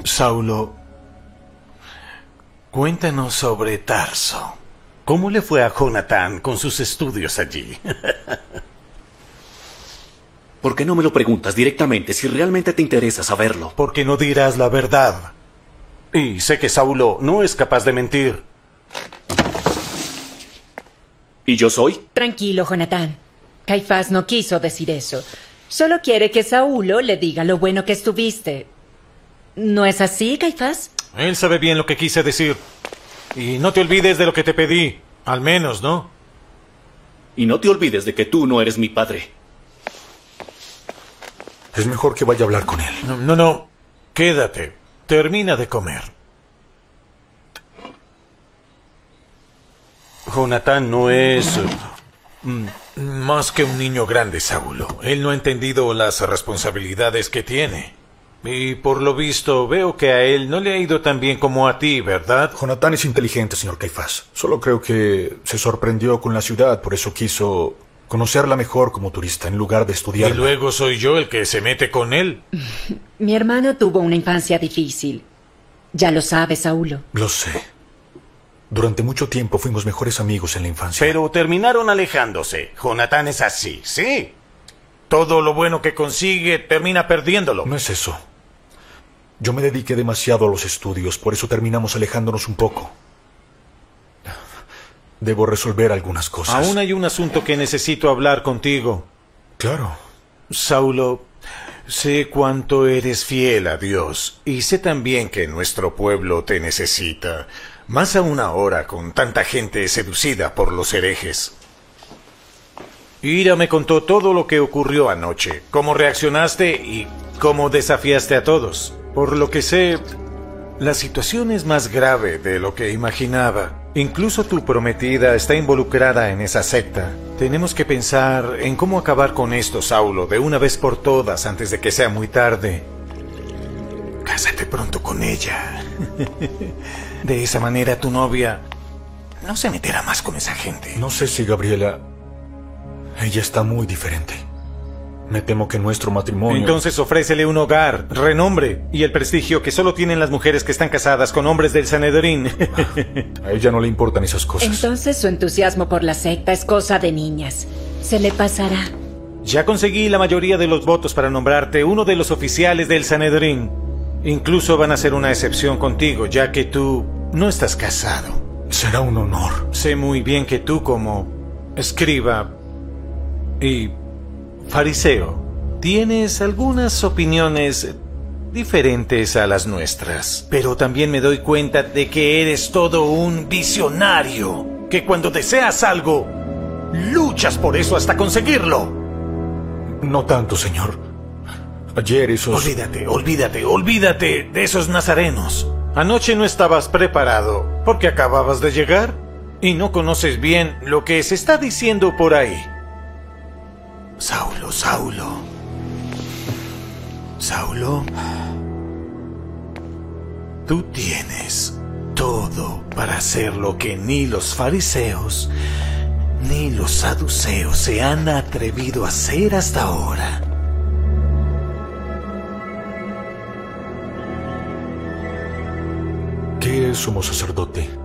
Saulo, cuéntanos sobre Tarso. ¿Cómo le fue a Jonatán con sus estudios allí? ¿Por qué no me lo preguntas directamente si realmente te interesa saberlo? Porque no dirás la verdad. Y sé que Saulo no es capaz de mentir. ¿Y yo soy? Tranquilo, Jonatán. Caifás no quiso decir eso. Solo quiere que Saulo le diga lo bueno que estuviste. ¿No es así, Caifás? Él sabe bien lo que quise decir. Y no te olvides de lo que te pedí. Al menos, ¿no? Y no te olvides de que tú no eres mi padre. Es mejor que vaya a hablar con él. No. Quédate. Termina de comer. Jonatán no es más que un niño grande, Saulo. Él no ha entendido las responsabilidades que tiene. Y por lo visto veo que a él no le ha ido tan bien como a ti, ¿verdad? Jonatán es inteligente, señor Caifás. Solo creo que se sorprendió con la ciudad, por eso quiso conocerla mejor como turista en lugar de estudiarla. Y luego soy yo el que se mete con él. Mi hermano tuvo una infancia difícil. Ya lo sabes, Saulo. Lo sé. Durante mucho tiempo fuimos mejores amigos en la infancia. Pero terminaron alejándose. Jonatán es así, sí. Todo lo bueno que consigue termina perdiéndolo. No es eso. Yo me dediqué demasiado a los estudios, por eso terminamos alejándonos un poco. Debo resolver algunas cosas. Aún hay un asunto que necesito hablar contigo. Claro. Saulo, sé cuánto eres fiel a Dios y sé también que nuestro pueblo te necesita, más aún ahora con tanta gente seducida por los herejes. Ira me contó todo lo que ocurrió anoche, cómo reaccionaste y cómo desafiaste a todos. Por lo que sé, la situación es más grave de lo que imaginaba. Incluso tu prometida está involucrada en esa secta. Tenemos que pensar en cómo acabar con esto, Saulo, de una vez por todas, antes de que sea muy tarde. Cásate pronto con ella. De esa manera tu novia no se meterá más con esa gente. No sé si Gabriela... Ella está muy diferente. Me temo que nuestro matrimonio... Entonces ofrécele un hogar, renombre y el prestigio que solo tienen las mujeres que están casadas con hombres del Sanedrín. A ella no le importan esas cosas. Entonces su entusiasmo por la secta es cosa de niñas. Se le pasará. Ya conseguí la mayoría de los votos para nombrarte uno de los oficiales del Sanedrín. Incluso van a hacer una excepción contigo, ya que tú no estás casado. Será un honor. Sé muy bien que tú, como escriba y fariseo, tienes algunas opiniones diferentes a las nuestras. Pero también me doy cuenta de que eres todo un visionario, que cuando deseas algo, luchas por eso hasta conseguirlo. No tanto, señor. Ayer esos... Olvídate de esos nazarenos. Anoche no estabas preparado porque acababas de llegar y no conoces bien lo que se está diciendo por ahí. Saulo. Tú tienes todo para hacer lo que ni los fariseos ni los saduceos se han atrevido a hacer hasta ahora. ¿Qué es sumo sacerdote?